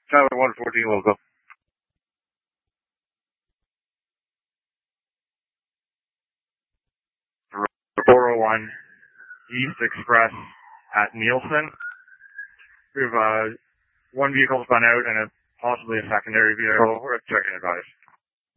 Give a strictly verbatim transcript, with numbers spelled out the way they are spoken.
Tyler one fourteen local. four oh one East Express at Nielsen. We have uh, one vehicle spun out and a possibly a secondary vehicle. We're checking advice.